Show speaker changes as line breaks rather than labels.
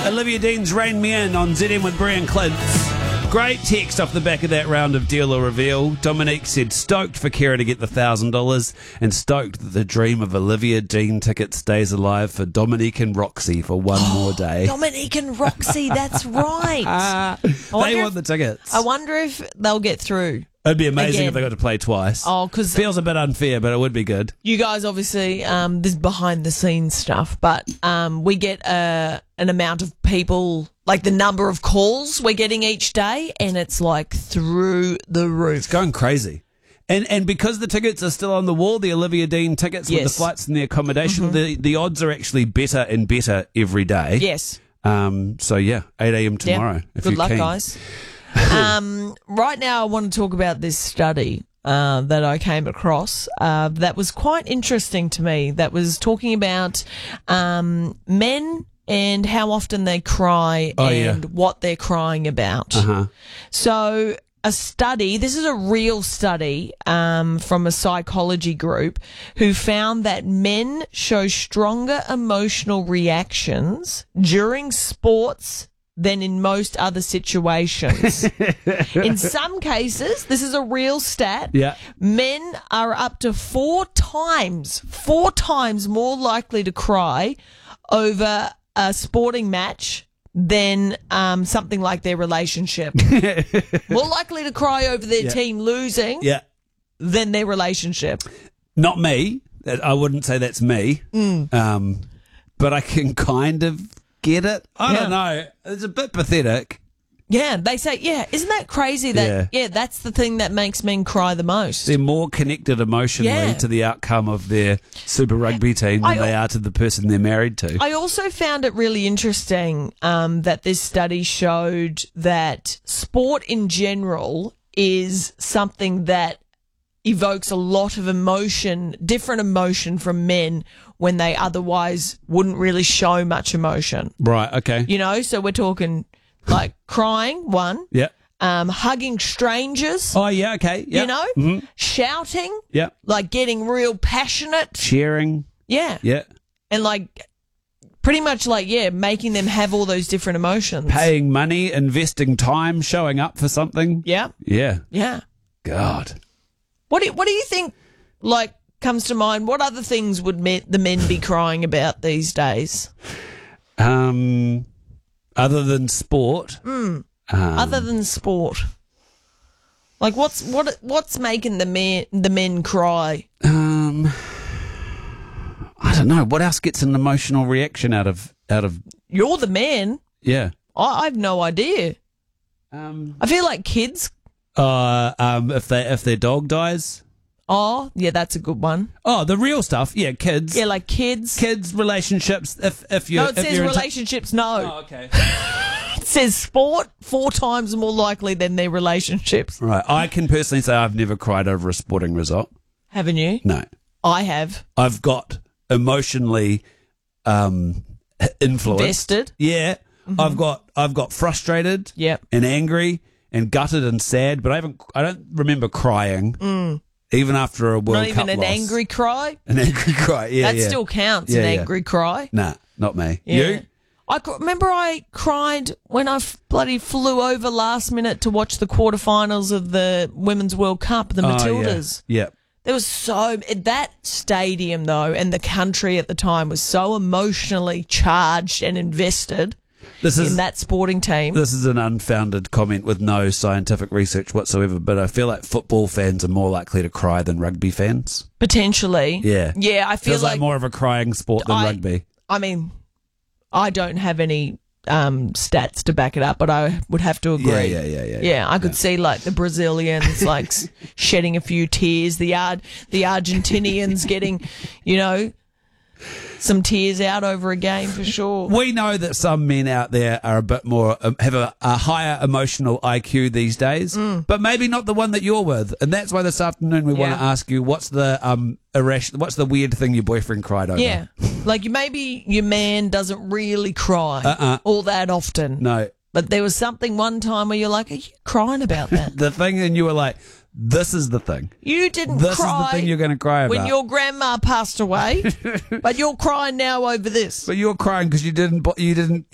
Olivia Dean's Rain Me In on ZM with Brian Clintz. Great text off the back of that round of Deal or Reveal. Dominique said, stoked for Kira to get the $1,000 and stoked that the dream of Olivia Dean tickets stays alive for Dominique and Roxy for one more day.
Dominique and Roxy, that's right.
They want the tickets.
I wonder if they'll get through.
It'd be amazing
Again.
if they got to play twice.
Oh, because
Feels a bit unfair, but it would be good.
you guys obviously, this behind the scenes stuff, but we get an amount of people, like the number of calls we're getting each day, and it's like through the roof.
It's going crazy. And because the tickets are still on the wall, the Olivia Dean tickets with the
Yes.
flights and the accommodation, the odds are actually better and better every day.
Yes.
So yeah, 8 a.m. tomorrow. If
Good
you're
luck,
keen.
guys. Right now, I want to talk about this study that I came across that was quite interesting to me. That was talking about men and how often they cry and what they're crying about. So a study, this is a real study from a psychology group who found that men show stronger emotional reactions during sports than in most other situations. In some cases, this is a real stat, men are up to four times more likely to cry over a sporting match than something like their relationship. More likely to cry over their team losing than their relationship.
Not me. I wouldn't say that's me. But I can kind of get it. I don't know. It's a bit pathetic.
Yeah, they say, isn't that crazy that, that's the thing that makes men cry the most.
They're more connected emotionally to the outcome of their Super Rugby team than they are to the person they're married to.
I also found it really interesting that this study showed that sport in general is something that evokes a lot of emotion, different emotion from men when they otherwise wouldn't really show much emotion.
Right, okay.
You know, so we're talking like crying, one.
Yeah.
Hugging strangers.
Oh, yeah, okay. Yeah.
You know? Shouting.
Yeah.
Like getting real passionate.
Cheering.
Yeah.
Yeah.
And like pretty much like, making them have all those different emotions.
Paying money, investing time, showing up for something.
Yeah.
Yeah.
Yeah.
God.
What do you think, like, comes to mind? What other things would the men be crying about these days?
Other than sport.
Other than sport. Like, what's making the men cry?
I don't know. What else gets an emotional reaction out of?
You're the man.
Yeah.
I have no idea. I feel like kids.
If their dog dies.
Oh, yeah, that's a good one.
Oh, the real stuff. Yeah, kids.
Yeah, like kids.
Kids, relationships. If you
No, it says relationships. No.
Oh, okay.
It says sport 4 times more likely than their relationships.
Right. I can personally say I've never cried over a sporting result.
Haven't you?
No.
I have.
I've got emotionally influenced.
Vested.
Yeah. I've got frustrated.
Yep.
And angry and gutted and sad, but I don't remember crying. Even after a World Cup
Not even an
loss.
angry cry?
An angry cry, yeah.
That still counts,
Yeah,
an
yeah.
angry cry.
Nah, not me.
Yeah.
You?
Remember I cried when I bloody flew over last minute to watch the quarterfinals of the Women's World Cup, the Matildas.
Yeah.
There was that stadium though, and the country at the time was so emotionally charged and invested in that sporting team.
This is an unfounded comment with no scientific research whatsoever, but I feel like football fans are more likely to cry than rugby fans.
Potentially.
Yeah.
Yeah, I feel
Feels like more of a crying sport than rugby.
I mean, I don't have any stats to back it up, but I would have to agree.
Yeah,
I could see like the Brazilians like shedding a few tears, the Argentinians getting, some tears out over a game for sure.
We know that some men out there are a bit more, have a higher emotional IQ these days, but maybe not the one that you're with. And that's why this afternoon we want to ask you, what's the weird thing your boyfriend cried over?
Yeah. Like maybe your man doesn't really cry all that often.
No.
But there was something one time where you're like, are you crying about that?
The thing, and you were like, this is the thing.
You didn't
This
cry.
is the thing you're going to cry about.
When your grandma passed away, but you're crying now over this.
But you're crying because you didn't